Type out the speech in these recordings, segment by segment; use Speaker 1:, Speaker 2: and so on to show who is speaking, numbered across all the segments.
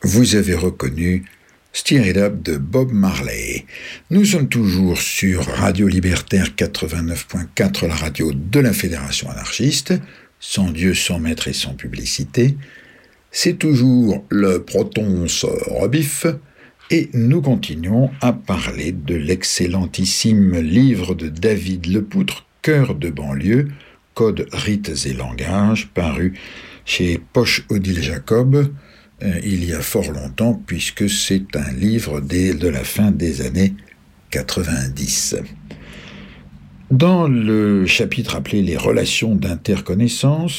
Speaker 1: Vous avez reconnu Stir It Up de Bob Marley. Nous sommes toujours sur Radio Libertaire 89.4, la radio de la Fédération anarchiste, sans Dieu, sans maître et sans publicité. C'est toujours le Protons Rebif et nous continuons à parler de l'excellentissime livre de David Lepoutre, Cœur de banlieue, Codes, rites et langages, paru chez Poche-Odile Jacob, il y a fort longtemps, puisque c'est un livre de la fin des années 90. Dans le chapitre appelé « Les relations d'interconnaissance »,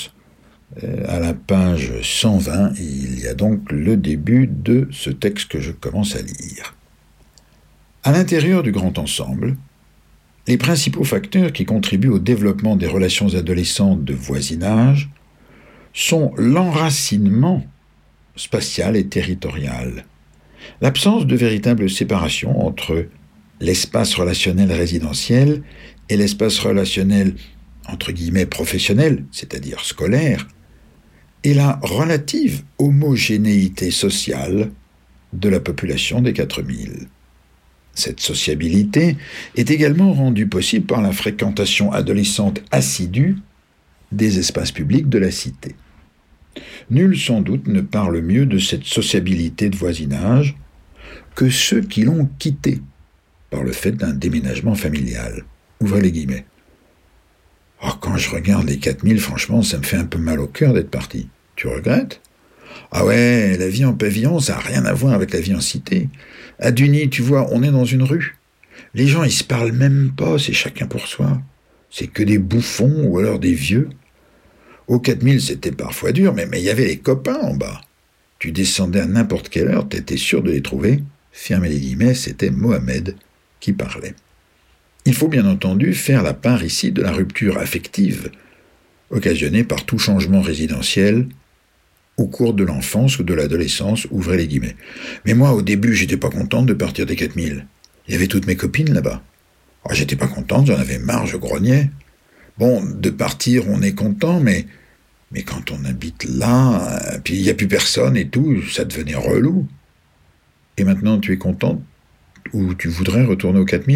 Speaker 1: à la page 120, il y a donc le début de ce texte que je commence à lire. À l'intérieur du grand ensemble, les principaux facteurs qui contribuent au développement des relations adolescentes de voisinage sont l'enracinement spatial et territorial, l'absence de véritable séparation entre l'espace relationnel résidentiel et l'espace relationnel entre guillemets professionnel, c'est-à-dire scolaire, et la relative homogénéité sociale de la population des 4000. Cette sociabilité est également rendue possible par la fréquentation adolescente assidue des espaces publics de la cité. Nul sans doute ne parle mieux de cette sociabilité de voisinage que ceux qui l'ont quittée par le fait d'un déménagement familial. Ouvrez les guillemets. Oh, quand je regarde les 4000, franchement, ça me fait un peu mal au cœur d'être parti. Tu regrettes ? Ah ouais, la vie en pavillon, ça n'a rien à voir avec la vie en cité. À Duny, tu vois, on est dans une rue. Les gens, ils se parlent même pas, c'est chacun pour soi. C'est que des bouffons ou alors des vieux. Aux 4000, c'était parfois dur, mais il y avait les copains en bas. Tu descendais à n'importe quelle heure, t'étais sûr de les trouver. Fermez les guillemets, c'était Mohamed qui parlait. Il faut bien entendu faire la part ici de la rupture affective, occasionnée par tout changement résidentiel au cours de l'enfance ou de l'adolescence, ouvrez les guillemets. Mais moi, au début, j'étais pas contente de partir des 4000. Il y avait toutes mes copines là-bas. Oh, j'étais pas contente, j'en avais marre, je grognais. Bon, de partir, on est content, mais quand on habite là, puis il n'y a plus personne et tout, ça devenait relou. Et maintenant, tu es contente ou tu voudrais retourner aux 4000 ?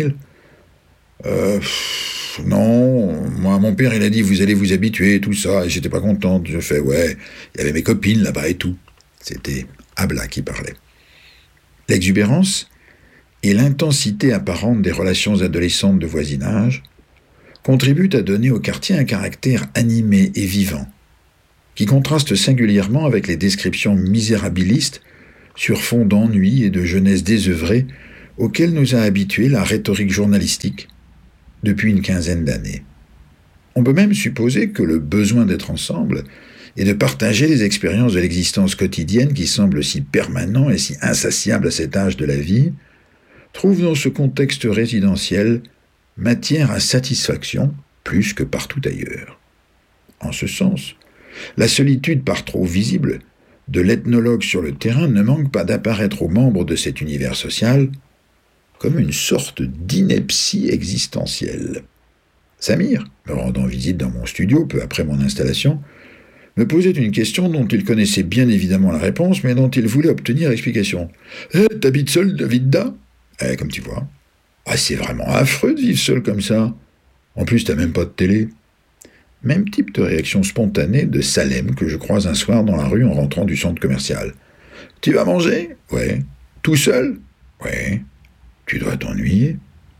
Speaker 1: Non, moi, mon père, il a dit, vous allez vous habituer et tout ça, et j'étais pas contente. Je fais, ouais, il y avait mes copines là-bas et tout. C'était Abla qui parlait. L'exubérance et l'intensité apparente des relations adolescentes de voisinage contribuent à donner au quartier un caractère animé et vivant, qui contraste singulièrement avec les descriptions misérabilistes sur fond d'ennui et de jeunesse désœuvrée auxquelles nous a habitués la rhétorique journalistique depuis une quinzaine d'années. On peut même supposer que le besoin d'être ensemble et de partager les expériences de l'existence quotidienne qui semble si permanent et si insatiable à cet âge de la vie trouve dans ce contexte résidentiel matière à satisfaction plus que partout ailleurs. En ce sens, la solitude par trop visible de l'ethnologue sur le terrain ne manque pas d'apparaître aux membres de cet univers social comme une sorte d'ineptie existentielle. Samir, me rendant visite dans mon studio peu après mon installation, me posait une question dont il connaissait bien évidemment la réponse, mais dont il voulait obtenir explication. « T'habites seul, David-da » ? Comme tu vois. Ah, c'est vraiment affreux de vivre seul comme ça. En plus, t'as même pas de télé. Même type de réaction spontanée de Salem que je croise un soir dans la rue en rentrant du centre commercial. Tu vas manger ? Ouais. Tout seul ? Ouais. Tu dois t'ennuyer.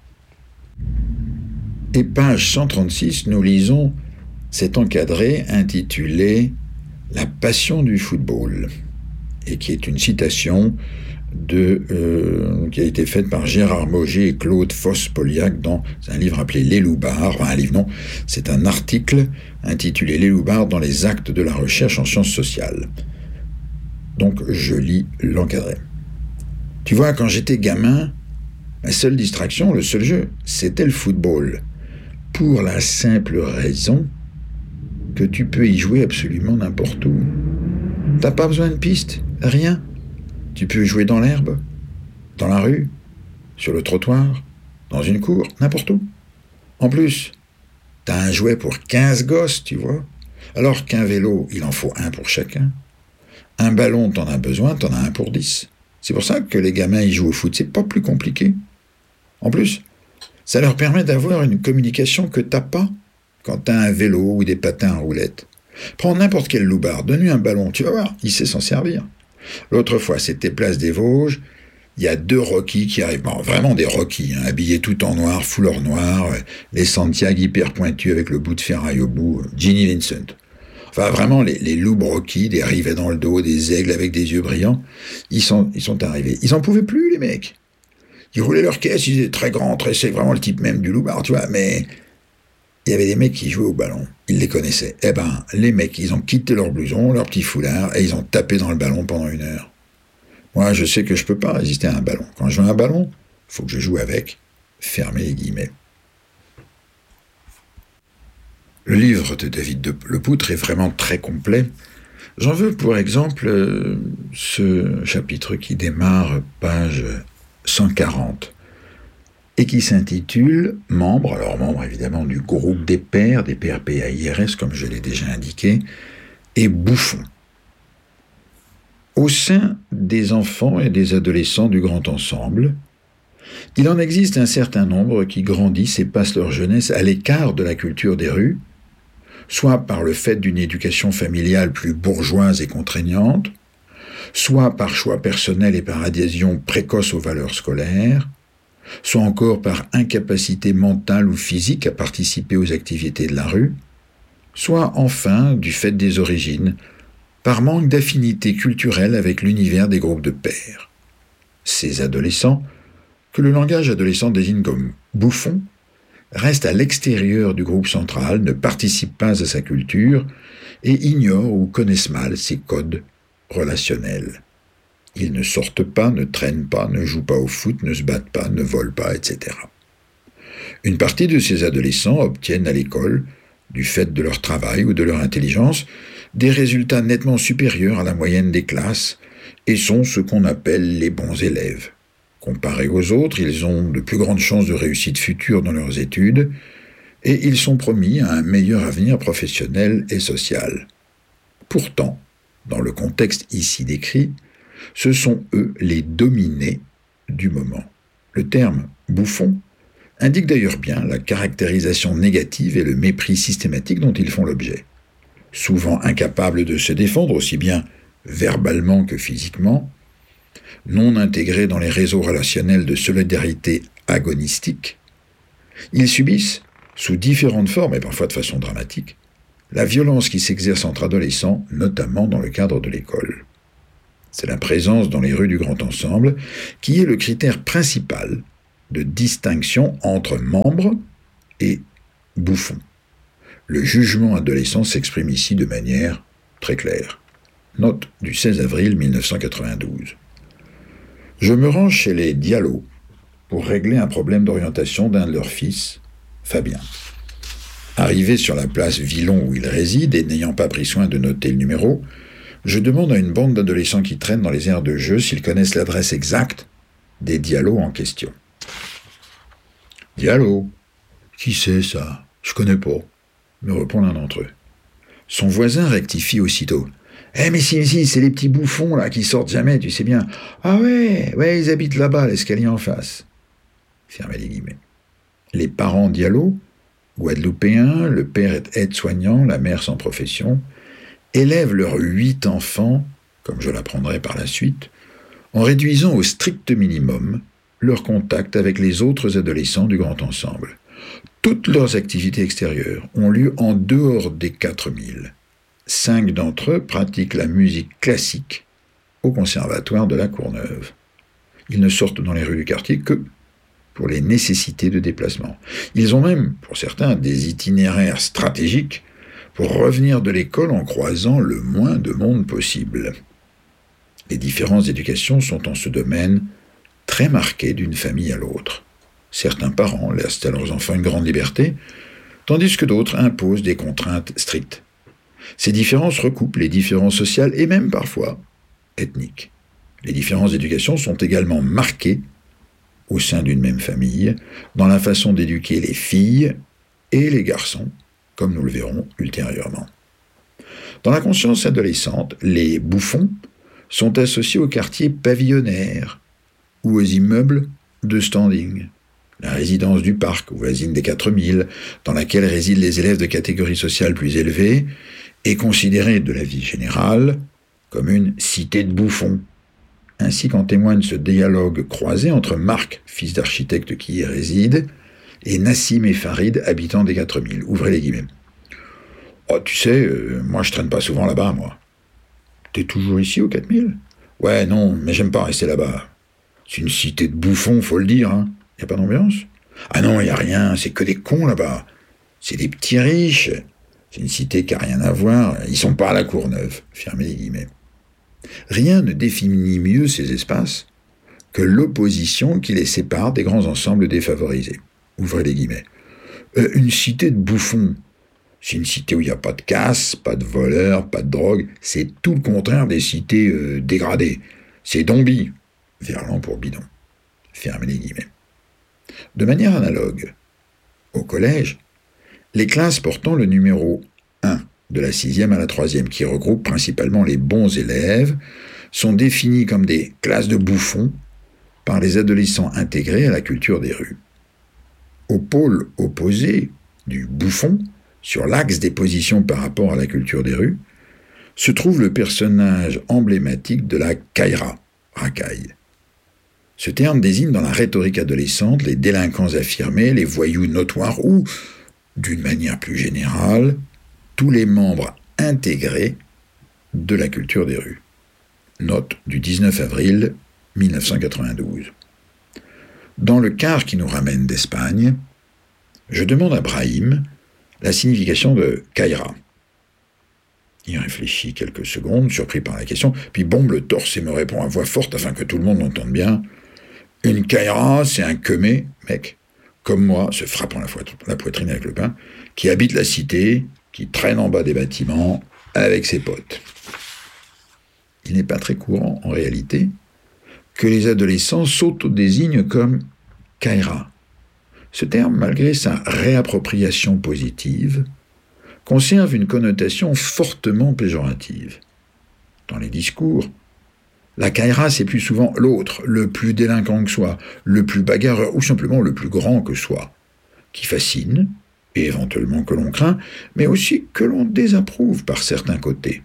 Speaker 1: Et page 136, nous lisons cet encadré intitulé « La passion du football » et qui est une citation qui a été faite par Gérard Mauger et Claude Foss-Poliac dans un livre appelé Les Loupards. Enfin, un livre, non, c'est un article intitulé Les Loupards dans les actes de la recherche en sciences sociales. Donc, je lis l'encadré. Tu vois, quand j'étais gamin, ma seule distraction, le seul jeu, c'était le football. Pour la simple raison que tu peux y jouer absolument n'importe où. T'as pas besoin de piste, rien. Tu peux jouer dans l'herbe, dans la rue, sur le trottoir, dans une cour, n'importe où. En plus, t'as un jouet pour 15 gosses, tu vois. Alors qu'un vélo, il en faut un pour chacun. Un ballon, t'en as besoin, t'en as un pour 10. C'est pour ça que les gamins ils jouent au foot, c'est pas plus compliqué. En plus, ça leur permet d'avoir une communication que t'as pas quand t'as un vélo ou des patins à roulettes. Prends n'importe quel loupard, donne-lui un ballon, tu vas voir, il sait s'en servir. L'autre fois, c'était Place des Vosges, il y a 2 Rockies qui arrivent, bon, vraiment des Rockies, habillés tout en noir, foulard noir, les Santiago hyper pointus avec le bout de ferraille au bout, Ginny Vincent. Enfin, vraiment, les loups Rockies, des rivets dans le dos, des aigles avec des yeux brillants, ils sont arrivés. Ils en pouvaient plus, les mecs. Ils roulaient leur caisse, ils étaient très grands, très secs, vraiment le type même du loupard, tu vois, mais il y avait des mecs qui jouaient au ballon. Ils les connaissaient. Eh ben, les mecs, ils ont quitté leur blouson, leur petit foulard, et ils ont tapé dans le ballon pendant 1 heure. Moi, je sais que je peux pas résister à un ballon. Quand je veux un ballon, faut que je joue avec. Fermez les guillemets. Le livre de David Lepoutre est vraiment très complet. J'en veux pour exemple ce chapitre qui démarre page 140 et qui s'intitule « Membres », alors membres évidemment du groupe des pairs PAIRS, comme je l'ai déjà indiqué, et bouffons. Au sein des enfants et des adolescents du grand ensemble, il en existe un certain nombre qui grandissent et passent leur jeunesse à l'écart de la culture des rues, soit par le fait d'une éducation familiale plus bourgeoise et contraignante, soit par choix personnel et par adhésion précoce aux valeurs scolaires, soit encore par incapacité mentale ou physique à participer aux activités de la rue, soit enfin, du fait des origines, par manque d'affinité culturelle avec l'univers des groupes de pairs. Ces adolescents, que le langage adolescent désigne comme bouffons, restent à l'extérieur du groupe central, ne participent pas à sa culture et ignorent ou connaissent mal ses codes relationnels. Ils ne sortent pas, ne traînent pas, ne jouent pas au foot, ne se battent pas, ne volent pas, etc. Une partie de ces adolescents obtiennent à l'école, du fait de leur travail ou de leur intelligence, des résultats nettement supérieurs à la moyenne des classes et sont ce qu'on appelle les bons élèves. Comparés aux autres, ils ont de plus grandes chances de réussite future dans leurs études et ils sont promis à un meilleur avenir professionnel et social. Pourtant, dans le contexte ici décrit, ce sont eux les dominés du moment. Le terme « bouffon » indique d'ailleurs bien la caractérisation négative et le mépris systématique dont ils font l'objet. Souvent incapables de se défendre aussi bien verbalement que physiquement, non intégrés dans les réseaux relationnels de solidarité agonistique, ils subissent, sous différentes formes et parfois de façon dramatique, la violence qui s'exerce entre adolescents, notamment dans le cadre de l'école. C'est la présence dans les rues du grand ensemble qui est le critère principal de distinction entre membres et bouffons. Le jugement adolescent s'exprime ici de manière très claire. Note du 16 avril 1992. Je me rends chez les Diallo pour régler un problème d'orientation d'un de leurs fils, Fabien. Arrivé sur la place Villon où il réside et n'ayant pas pris soin de noter le numéro, je demande à une bande d'adolescents qui traînent dans les aires de jeu s'ils connaissent l'adresse exacte des Diallo en question. Diallo, qui c'est ça? Je connais pas, me répond l'un d'entre eux. Son voisin rectifie aussitôt. Mais si, c'est les petits bouffons là qui sortent jamais, tu sais bien. Ah ouais, ils habitent là-bas, l'escalier en face. Fermez les guillemets. Les parents Diallo, guadeloupéens, le père est aide-soignant, la mère sans profession, élèvent leurs 8 enfants, comme je l'apprendrai par la suite, en réduisant au strict minimum leur contact avec les autres adolescents du grand ensemble. Toutes leurs activités extérieures ont lieu en dehors des 4000. 5 d'entre eux pratiquent la musique classique au conservatoire de la Courneuve. Ils ne sortent dans les rues du quartier que pour les nécessités de déplacement. Ils ont même, pour certains, des itinéraires stratégiques pour revenir de l'école en croisant le moins de monde possible. Les différences d'éducation sont en ce domaine très marquées d'une famille à l'autre. Certains parents laissent à leurs enfants une grande liberté, tandis que d'autres imposent des contraintes strictes. Ces différences recoupent les différences sociales et même parfois ethniques. Les différences d'éducation sont également marquées au sein d'une même famille, dans la façon d'éduquer les filles et les garçons, comme nous le verrons ultérieurement. Dans la conscience adolescente, les bouffons sont associés aux quartiers pavillonnaires ou aux immeubles de standing. La résidence du Parc, voisine des 4000, dans laquelle résident les élèves de catégorie sociale plus élevée, est considérée de la vie générale comme une cité de bouffons, ainsi qu'en témoigne ce dialogue croisé entre Marc, fils d'architecte qui y réside, et Nassim et Farid, habitants des 4000. Ouvrez les guillemets. « Oh, tu sais, moi je traîne pas souvent là-bas, moi. »« T'es toujours ici aux 4000 ?»« Ouais, non, mais j'aime pas rester là-bas. C'est une cité de bouffons, faut le dire, hein. Y a pas d'ambiance ? » ?»« Ah non, y a rien, c'est que des cons là-bas. C'est des petits riches. C'est une cité qui a rien à voir. Ils sont pas à la Courneuve. » Fermez les guillemets. Rien ne définit mieux ces espaces que l'opposition qui les sépare des grands ensembles défavorisés. Ouvrez les guillemets. Une cité de bouffons. C'est une cité où il n'y a pas de casse, pas de voleurs, pas de drogue. C'est tout le contraire des cités dégradées. C'est Dombie. Verlan pour bidon. Fermez les guillemets. De manière analogue, au collège, les classes portant le numéro 1 de la 6e à la 3e, qui regroupent principalement les bons élèves, sont définies comme des classes de bouffons par les adolescents intégrés à la culture des rues. Au pôle opposé du bouffon, sur l'axe des positions par rapport à la culture des rues, se trouve le personnage emblématique de la caïra, racaille. Ce terme désigne dans la rhétorique adolescente les délinquants affirmés, les voyous notoires ou, d'une manière plus générale, tous les membres intégrés de la culture des rues. Note du 19 avril 1992. Dans le quart qui nous ramène d'Espagne, je demande à Brahim la signification de caïra. Il réfléchit quelques secondes, surpris par la question, puis bombe le torse et me répond à voix forte afin que tout le monde l'entende bien. Une caïra, c'est un queumé, mec, comme moi, se frappant la poitrine avec le pain, qui habite la cité, qui traîne en bas des bâtiments avec ses potes. Il n'est pas très courant, en réalité, que les adolescents s'autodésignent comme caïra. Ce terme, malgré sa réappropriation positive, conserve une connotation fortement péjorative. Dans les discours, la caïra, c'est plus souvent l'autre, le plus délinquant que soi, le plus bagarreur ou simplement le plus grand que soi, qui fascine, et éventuellement que l'on craint, mais aussi que l'on désapprouve par certains côtés.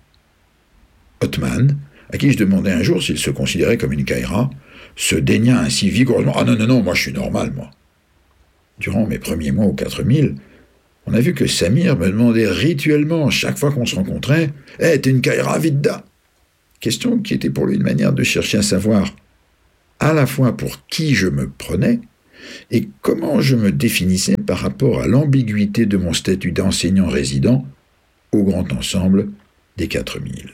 Speaker 1: Othman, à qui je demandais un jour s'il se considérait comme une caïra, se daigna ainsi vigoureusement « Ah non, moi je suis normal, moi ». Durant mes premiers mois aux 4000, on a vu que Samir me demandait rituellement, chaque fois qu'on se rencontrait, « Eh, t'es une caïra, vidda ?» Question qui était pour lui une manière de chercher à savoir à la fois pour qui je me prenais et comment je me définissais par rapport à l'ambiguïté de mon statut d'enseignant résident au grand ensemble des 4000.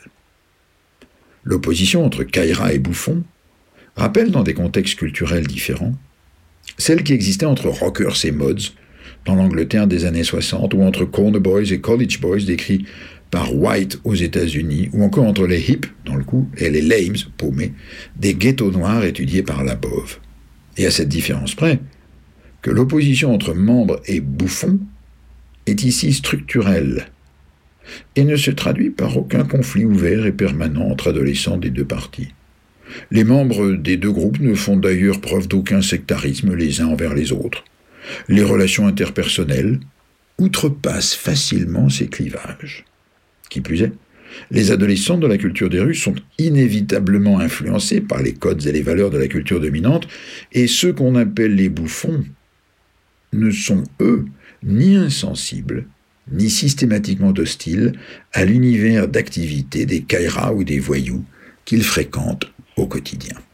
Speaker 1: L'opposition entre caïra et bouffon rappelle dans des contextes culturels différents celle qui existait entre rockers et mods dans l'Angleterre des années 60 ou entre corner boys et college boys décrits par White aux États-Unis, ou encore entre les hips, dans le coup, et les lames, paumés, des ghettos noirs étudiés par Labov. Et à cette différence près, que l'opposition entre membres et bouffons est ici structurelle et ne se traduit par aucun conflit ouvert et permanent entre adolescents des deux parties. Les membres des deux groupes ne font d'ailleurs preuve d'aucun sectarisme les uns envers les autres. Les relations interpersonnelles outrepassent facilement ces clivages. Qui plus est, les adolescents de la culture des rues sont inévitablement influencés par les codes et les valeurs de la culture dominante, et ceux qu'on appelle les bouffons ne sont, eux, ni insensibles, ni systématiquement hostiles à l'univers d'activité des caïras ou des voyous qu'ils fréquentent au quotidien.